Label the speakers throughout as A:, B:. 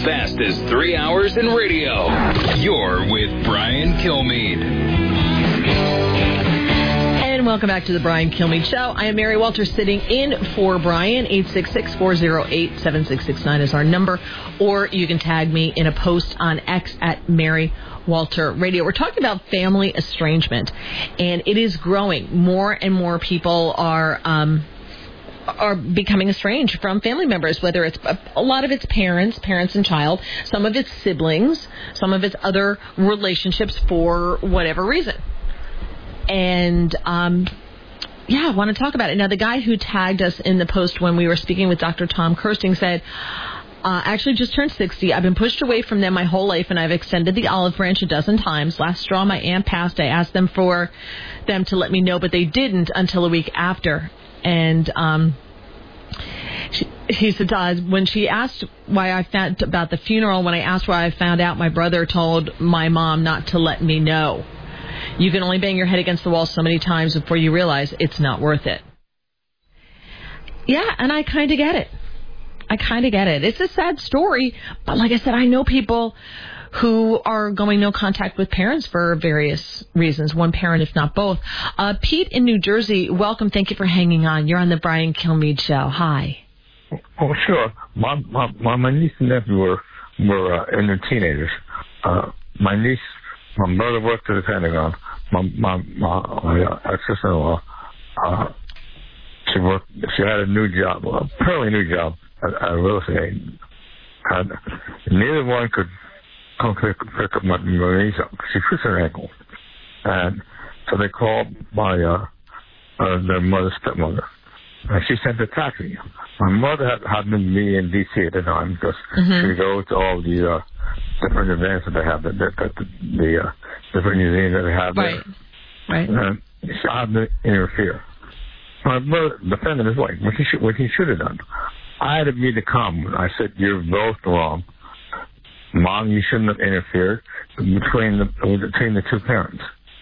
A: fastest 3 hours in radio. You're with Brian Kilmeade.
B: And welcome back to the Brian Kilmeade Show. I am Mary Walter sitting in for Brian. 866-408-7669 is our number. Or you can tag me in a post on X at Mary Walter Radio. We're talking about family estrangement, and it is growing. More and more people are becoming estranged from family members, whether it's a lot of it's parents and child, some of it's siblings, some of it's other relationships for whatever reason. And, I want to talk about it. Now, the guy who tagged us in the post when we were speaking with Dr. Tom Kirsting said, actually just turned 60. I've been pushed away from them my whole life, and I've extended the olive branch a dozen times. Last straw, my aunt passed. I asked them for them to let me know, but they didn't until a week after. And he said, when she asked why I found about the funeral, when I asked why I found out, my brother told my mom not to let me know. You can only bang your head against the wall so many times before you realize it's not worth it. Yeah, and I kind of get it. It's a sad story, but like I said, I know people who are going no contact with parents for various reasons, one parent if not both. Pete in New Jersey, welcome. Thank you for hanging on. You're on the Brian Kilmeade Show. Hi.
C: Oh, sure. My niece and nephew were in their teenagers. My niece, my brother worked at the Pentagon. My ex-sister-in-law, she had a new job, a fairly new job at real estate. And neither one could come pick up my niece up. She twisted her ankle. And so they called their mother's stepmother. And she sent a taxi. My mother happened to be in D.C. at the time because she goes to all the different events that they have, the different museums that they have there.
B: Right.
C: And she had to interfere. My brother defended his wife, what he should have done. I had to be the calm. I said, "You're both wrong. Mom, you shouldn't have interfered between the two parents."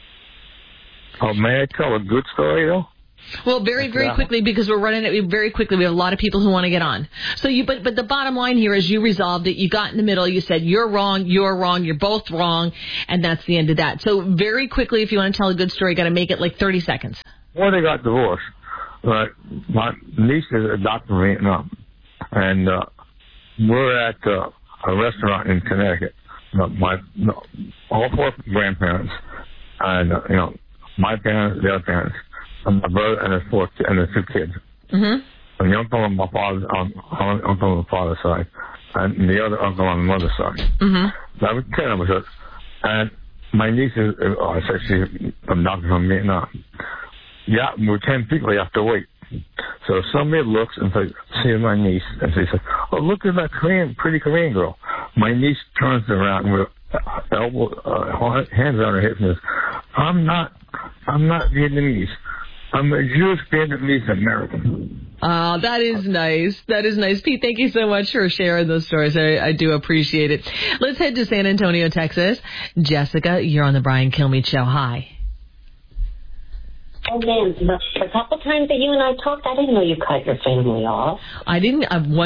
C: Oh, may I tell a good story, though?
B: Well, very quickly, because we're running it very quickly. We have a lot of people who want to get on. So but the bottom line here is you resolved it. You got in the middle. You said, you're wrong, you're both wrong, and that's the end of that. So very quickly, if you want to tell a good story, you got to make it like 30 seconds.
C: Well, they got divorced. My niece is a doctor in Vietnam, and we're at a restaurant in Connecticut. All four grandparents, and my parents, their parents, and my brother and his two kids. Mm-hmm. And the uncle on my father's side, and the other uncle on the mother's side. Mm-hmm. That was 10 of us. And my niece is, I said she's a doctor from Vietnam. Yeah, we're 10 people. You have to wait. So if somebody looks and says, "See my niece," and she says, "Oh, look at that pretty Korean girl." My niece turns around with hands on her hips and says, I'm not Vietnamese. I'm a Jewish Vietnamese American."
B: Oh, that is nice. Pete, thank you so much for sharing those stories. I do appreciate it. Let's head to San Antonio, Texas. Jessica, you're on the Brian Kilmeade Show. Hi.
D: Oh, man, the couple times that you and I talked, I didn't know you cut your family off.
B: I didn't.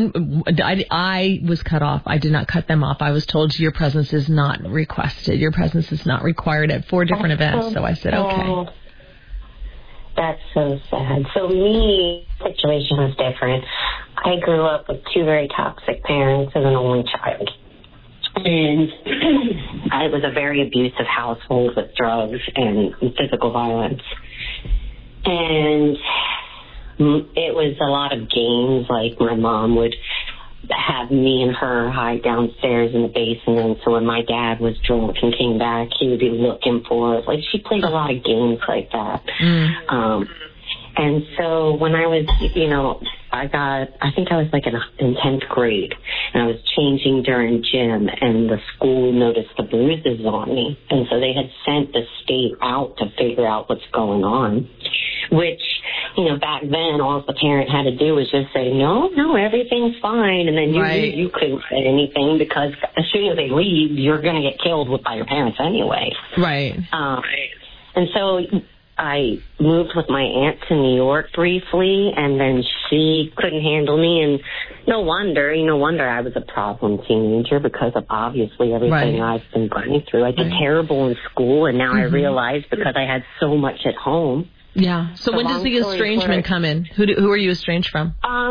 B: I was cut off. I did not cut them off. I was told your presence is not requested. Your presence is not required at 4 different events. So I said, okay.
D: That's so sad. So me, situation was different. I grew up with 2 very toxic parents as an only child. And I was a very abusive household with drugs and physical violence. And it was a lot of games. Like my mom would have me and her hide downstairs in the basement. So when my dad was drunk and came back, he would be looking for us. Like she played a lot of games like that. And so when I was, I think I was like in 10th grade, and I was changing during gym, and the school noticed the bruises on me. And so they had sent the state out to figure out what's going on, which, back then all the parent had to do was just say, no, everything's fine. And then you couldn't say anything because as soon as they leave, you're going to get killed by your parents anyway.
B: Right.
D: And so I moved with my aunt to New York briefly, and then she couldn't handle me, and No wonder I was a problem teenager because of obviously everything I've been going through. I did terrible in school, and now I realize because I had so much at home.
B: Yeah. So when does the estrangement come in? Who are you estranged from?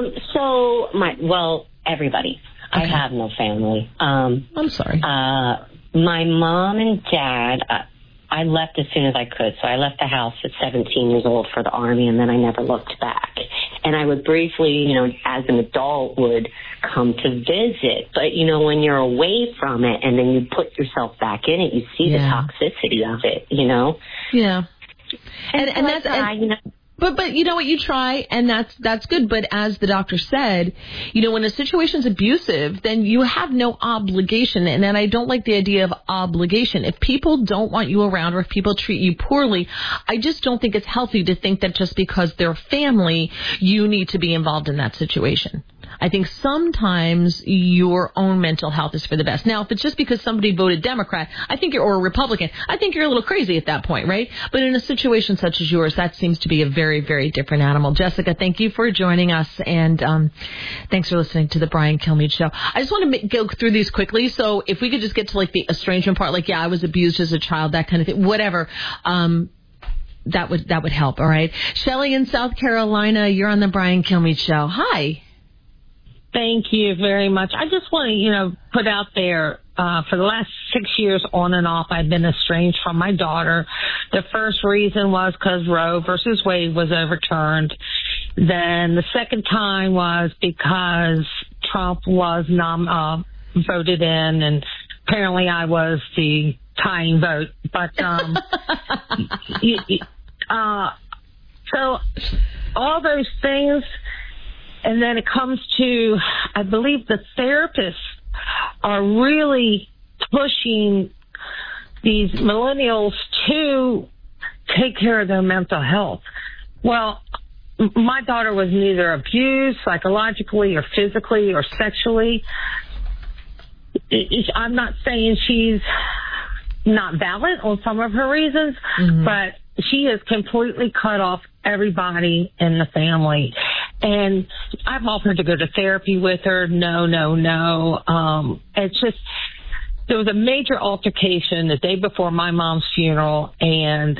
D: Everybody.
B: Okay.
D: I have no family.
B: I'm sorry.
D: My mom and dad, I left as soon as I could. So I left the house at 17 years old for the Army, and then I never looked back. And I would briefly, as an adult, would come to visit. But, when you're away from it and then you put yourself back in it, you see the toxicity of it,
B: Yeah. And that's... But you know what, you try, and that's good. But as the doctor said, when a situation's abusive, then you have no obligation. And then I don't like the idea of obligation. If people don't want you around or if people treat you poorly, I just don't think it's healthy to think that just because they're family, you need to be involved in that situation. I think sometimes your own mental health is for the best. Now, if it's just because somebody voted Democrat, or a Republican, I think you're a little crazy at that point, right? But in a situation such as yours, that seems to be a very, very different animal. Jessica, thank you for joining us, and thanks for listening to the Brian Kilmeade Show. I just want to go through these quickly, so if we could just get to, the estrangement part, I was abused as a child, that kind of thing, whatever, that would help, all right? Shelley in South Carolina, you're on the Brian Kilmeade Show. Hi.
E: Thank you very much. I just want to, put out there, for the last 6 years on and off, I've been estranged from my daughter. The first reason was because Roe versus Wade was overturned. Then the second time was because Trump was voted in, and apparently I was the tying vote. But, so all those things. And then it comes to, I believe the therapists are really pushing these millennials to take care of their mental health. Well, my daughter was neither abused psychologically or physically or sexually. I'm not saying she's not valid on some of her reasons, but she has completely cut off everybody in the family. And I've offered to go to therapy with her. No. It's just, there was a major altercation the day before my mom's funeral, and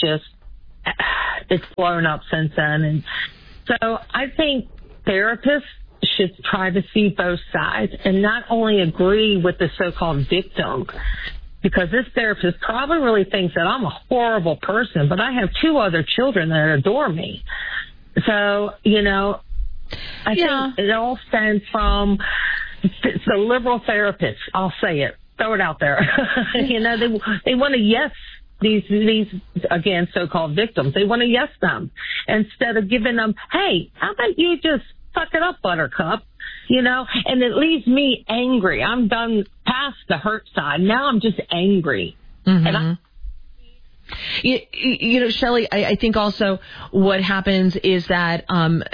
E: it's blown up since then. And so I think therapists should try to see both sides and not only agree with the so-called victim, because this therapist probably really thinks that I'm a horrible person, but I have 2 other children that adore me. So, I think it all stems from the liberal therapists. I'll say it. Throw it out there. They want to yes these again, so-called victims. They want to yes them instead of giving them, hey, how about you just suck it up, buttercup? And it leaves me angry. I'm done past the hurt side. Now I'm just angry. And
B: Shelley, I think also what happens is that,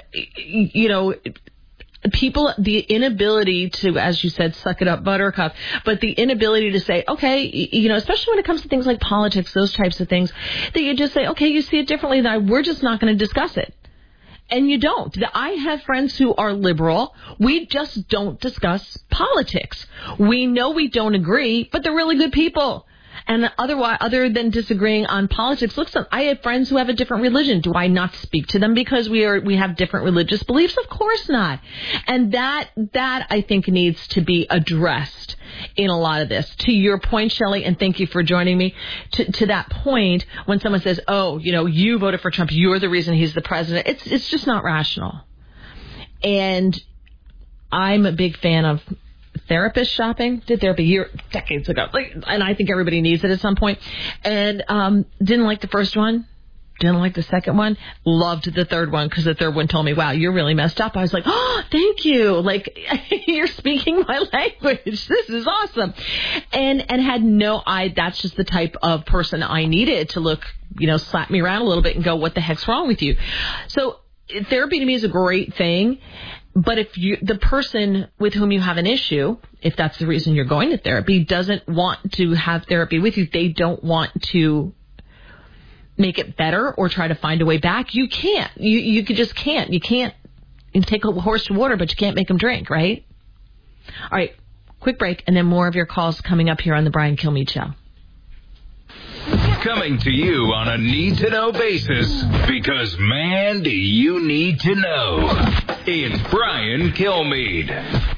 B: people, the inability to, as you said, suck it up, buttercup, but the inability to say, okay, especially when it comes to things like politics, those types of things, that you just say, okay, you see it differently, we're just not going to discuss it. And you don't. I have friends who are liberal. We just don't discuss politics. We know we don't agree, but they're really good people. And other than disagreeing on politics, look, I have friends who have a different religion. Do I not speak to them because we have different religious beliefs? Of course not. And that I think needs to be addressed in a lot of this. To your point, Shelley, and thank you for joining me, to that point, when someone says, oh, you voted for Trump, you're the reason he's the president, it's just not rational. And I'm a big fan of therapist shopping. Did therapy decades ago, and I think everybody needs it at some point. And didn't like the first one, didn't like the second one, loved the third one because the third one told me, wow, you're really messed up. I was like, oh, thank you, you're speaking my language, this is awesome. And had that's just the type of person I needed to look, slap me around a little bit and go, what the heck's wrong with you? So therapy to me is a great thing. But if the person with whom you have an issue, if that's the reason you're going to therapy, doesn't want to have therapy with you, they don't want to make it better or try to find a way back, you can't. You just can't. You can't, You can take a horse to water, but you can't make him drink, right? All right, quick break, and then more of your calls coming up here on the Brian Kilmeade Show.
A: Coming to you on a need-to-know basis, because, man, do you need to know. It's Brian Kilmeade.